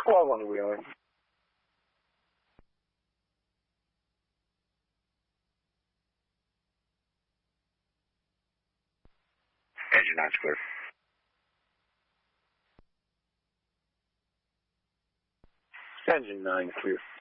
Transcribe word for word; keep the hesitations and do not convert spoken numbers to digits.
twelve on the wheeler. Engine nine's clear. Engine nine clear.